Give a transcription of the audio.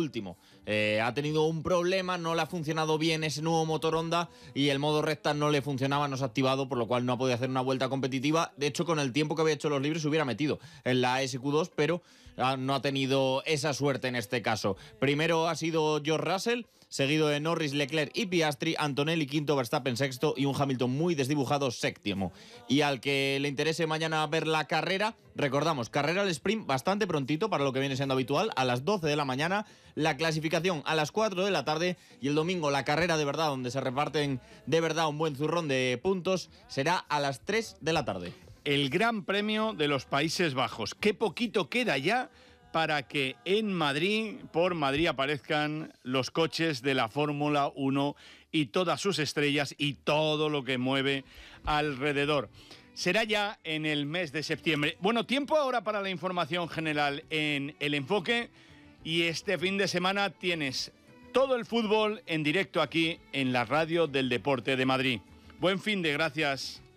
último. Ha tenido un problema, no le ha funcionado bien ese nuevo motor Honda y el modo recta no le funcionaba, no se ha activado, por lo cual no ha podido hacer una vuelta competitiva. De hecho, con el tiempo que había hecho los libres se hubiera metido en la SQ2, pero no ha tenido esa suerte en este caso. Primero ha sido George Russell, seguido de Norris, Leclerc y Piastri, Antonelli quinto, Verstappen sexto y un Hamilton muy desdibujado séptimo. Y al que le interese mañana ver la carrera, recordamos, carrera al sprint bastante prontito para lo que viene siendo habitual, a las 12 de la mañana, la clasificación a las 4 de la tarde y el domingo la carrera de verdad, donde se reparten de verdad un buen zurrón de puntos, será a las 3 de la tarde. El Gran Premio de los Países Bajos. Qué poquito queda ya para que en Madrid, por Madrid, aparezcan los coches de la Fórmula 1 y todas sus estrellas y todo lo que mueve alrededor. Será ya en el mes de septiembre. Bueno, tiempo ahora para la información general en El Enfoque, y este fin de semana tienes todo el fútbol en directo aquí en la Radio del Deporte de Madrid. Buen fin de, gracias.